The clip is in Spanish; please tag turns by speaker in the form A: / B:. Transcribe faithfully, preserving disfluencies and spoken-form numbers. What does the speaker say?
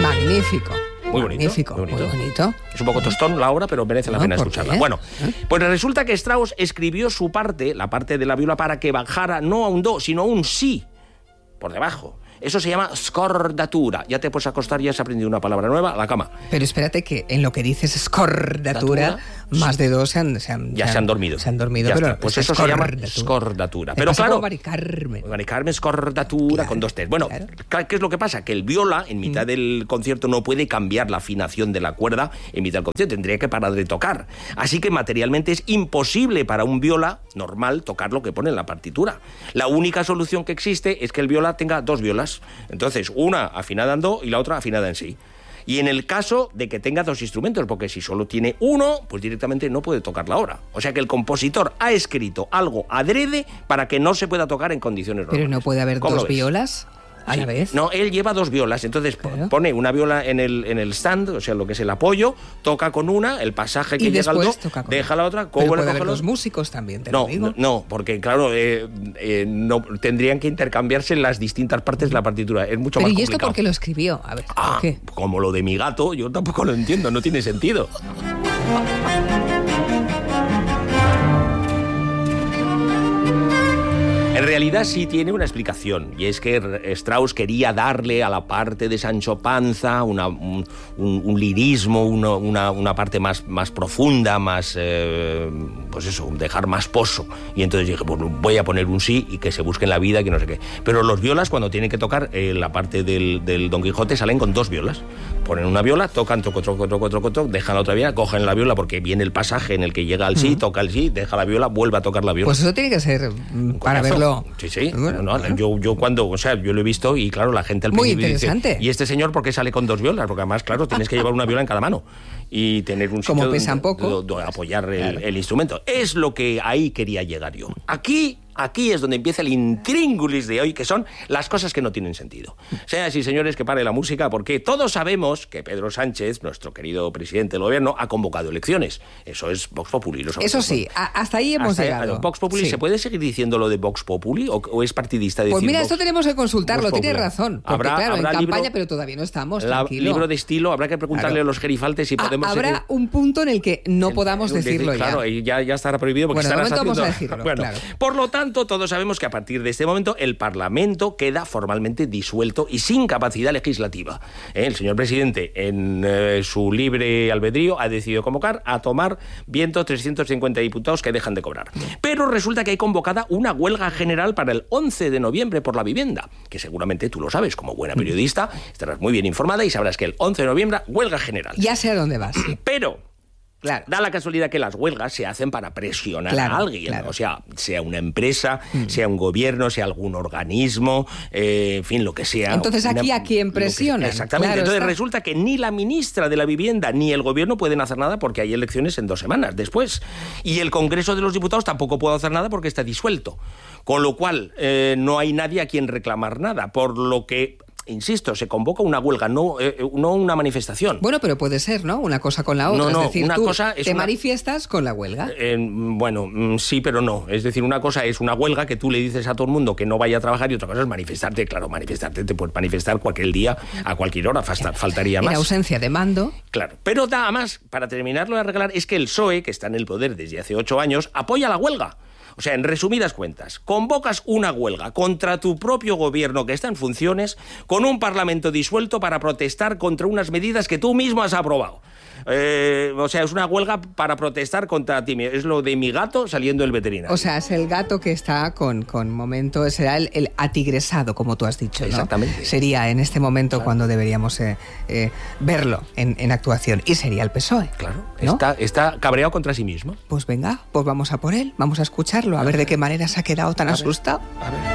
A: Magnífico.
B: Muy bonito,
A: Magnífico,
B: muy bonito.
A: muy bonito.
B: Es un poco tostón la obra, pero merece la
A: No,
B: pena
A: ¿por
B: escucharla.
A: qué?
B: Bueno,
A: ¿Eh?
B: pues resulta que Strauss escribió su parte, la parte de la viola, para que bajara no a un do, sino a un si, por debajo. Eso se llama scordatura. Ya te puedes acostar, ya has aprendido una palabra nueva, a la cama.
A: Pero espérate que en lo que dices scordatura,
B: Datura,
A: más de dos se han, se han,
B: Ya se han dormido.
A: Se han dormido,
B: Ya
A: pero
B: está. Pues
A: es
B: eso se llama
A: scordatura.
B: scordatura.
A: Me
B: Pero
A: pasa
B: claro,
A: como Mari Carmen.
B: Mari Carmen, scordatura,
A: Claro,
B: con dos T's. Bueno,
A: claro.
B: ¿qué es lo que pasa? Que el viola, en mitad del concierto, no puede cambiar la afinación de la cuerda en mitad del concierto. Tendría que parar de tocar. Así que materialmente es imposible para un viola normal tocar lo que pone en la partitura. La única solución que existe es que el viola tenga dos violas. Entonces, una afinada en do y la otra afinada en si. Y en el caso de que tenga dos instrumentos, porque si solo tiene uno, pues directamente no puede tocar la obra. O sea que el compositor ha escrito algo adrede para que no se pueda tocar en condiciones normales.
A: Pero no puede haber
B: ¿Cómo
A: dos
B: lo ves?
A: violas a
B: Sí.
A: la vez.
B: No, él lleva dos violas, entonces
A: Claro.
B: pone una viola en el, en el stand, o sea, lo que es el apoyo, toca con una, el pasaje que
A: Y
B: llega al do,
A: después toca con
B: deja la otra,
A: Pero
B: ¿cómo le
A: puede
B: coge
A: haber
B: la
A: dos
B: otra?
A: músicos también, te
B: No,
A: lo digo.
B: no, no, porque claro, eh, eh, no, tendrían que intercambiarse en las distintas partes de la partitura, es mucho
A: Pero
B: más
A: ¿y esto
B: complicado.
A: por qué lo escribió? A ver,
B: Ah,
A: ¿por qué?
B: como lo de mi gato, yo tampoco lo entiendo, no tiene sentido. En realidad sí tiene una explicación, y es que Strauss quería darle a la parte de Sancho Panza una, un, un, un lirismo, una, una, una parte más, más profunda, más, eh, pues eso, dejar más pozo. Y entonces dije, pues voy a poner un sí y que se busquen la vida, que no sé qué. Pero los violas, cuando tienen que tocar eh, la parte del, del Don Quijote, salen con dos violas. Ponen una viola, tocan, toco, toco, toco, toco, toco, dejan la otra viola, cogen la viola porque viene el pasaje en el que llega al sí, uh-huh. toca el sí, deja la viola, vuelve a tocar la viola.
A: Pues eso tiene que ser mm, para verlo.
B: Sí, sí.
A: Bueno,
B: no,
A: bueno.
B: Yo, yo cuando, o sea, yo lo he visto y claro, la gente al
A: Muy
B: principio
A: interesante.
B: dice, ¿y este señor por qué sale con dos violas? Porque además, claro, tienes que llevar una viola en cada mano y tener un sitio
A: Como pesan
B: donde,
A: poco.
B: donde, donde apoyar el,
A: Claro.
B: el instrumento. Es lo que ahí quería llegar yo. Aquí... Aquí es donde empieza el intríngulis de hoy, que son las cosas que no tienen sentido. Señoras y señores, que pare la música, porque todos sabemos que Pedro Sánchez, nuestro querido presidente del gobierno, ha convocado elecciones. Eso es Vox Populi. Lo
A: Eso sí, a, hasta ahí hemos
B: hasta
A: llegado.
B: Vox Populi,
A: sí.
B: ¿se puede seguir diciendo lo de Vox Populi o, o es partidista decir
A: Pues mira,
B: Vox,
A: esto tenemos que consultarlo,
B: Vox
A: tiene
B: Populi?
A: razón. Porque
B: Habrá-
A: claro, en
B: habrá
A: campaña,
B: libro-
A: pero todavía no estamos,
B: La,
A: tranquilo.
B: libro de estilo, habrá que preguntarle
A: Claro.
B: a los gerifaltes si
A: Ah,
B: podemos
A: habrá
B: seguir...
A: un punto en el que no podamos
B: Eh,
A: decirlo
B: decir,
A: ya.
B: Claro, y ya, ya estará prohibido porque
A: Bueno, de
B: estarás
A: momento vamos
B: haciendo...
A: a decirlo,
B: Bueno,
A: claro.
B: por lo tanto, todos sabemos que a partir de este momento el Parlamento queda formalmente disuelto y sin capacidad legislativa. ¿Eh? El señor presidente, en eh, su libre albedrío, ha decidido convocar a tomar viento trescientos cincuenta diputados que dejan de cobrar. Pero resulta que hay convocada una huelga general para el once de noviembre por la vivienda, que seguramente tú lo sabes, como buena periodista, estarás muy bien informada y sabrás que el once de noviembre, huelga general.
A: Ya sé a dónde vas.
B: Pero...
A: Claro.
B: Da la casualidad que las huelgas se hacen para presionar
A: Claro,
B: a alguien,
A: claro.
B: o sea, sea una empresa,
A: Mm.
B: sea un gobierno, sea algún organismo, eh, en fin, lo que sea.
A: Entonces, aquí
B: Una-
A: a quién
B: lo que-
A: presionan.
B: Exactamente.
A: Claro
B: Entonces
A: está.
B: resulta que ni la ministra de la Vivienda ni el gobierno pueden hacer nada porque hay elecciones en dos semanas después. Y el Congreso de los Diputados tampoco puede hacer nada porque está disuelto. Con lo cual, eh, no hay nadie a quien reclamar nada, por lo que... Insisto, se convoca una huelga, no, eh, no una manifestación.
A: Bueno, pero puede ser, ¿no? Una cosa con la otra.
B: No, no,
A: es decir,
B: una
A: tú
B: cosa es
A: te
B: una-
A: manifiestas con la huelga.
B: Eh, bueno, mm, sí, pero no. Es decir, una cosa es una huelga que tú le dices a todo el mundo que no vaya a trabajar y otra cosa es manifestarte. Claro, manifestarte te puedes manifestar cualquier día, a cualquier hora, fasta- faltaría
A: En
B: más.
A: ausencia de mando.
B: Claro, pero nada más, para terminarlo de arreglar, es que el P S O E, que está en el poder desde hace ocho años, apoya la huelga. O sea, en resumidas cuentas, convocas una huelga contra tu propio gobierno que está en funciones, con un parlamento disuelto para protestar contra unas medidas que tú mismo has aprobado. Eh, o sea, es una huelga para protestar contra ti. Es lo de mi gato saliendo del veterinario.
A: O sea, es el gato que está con, con momento, será el, el atigresado, como tú has dicho, ¿no?
B: Exactamente.
A: Sería en este momento
B: Claro.
A: cuando deberíamos eh, eh, verlo en, en actuación. Y sería el P S O E.
B: Claro,
A: ¿no?
B: está, está cabreado contra sí mismo.
A: Pues venga, pues vamos a por él, vamos a escucharlo, a ver de qué manera se ha quedado tan
B: A ver.
A: asustado.
B: A ver.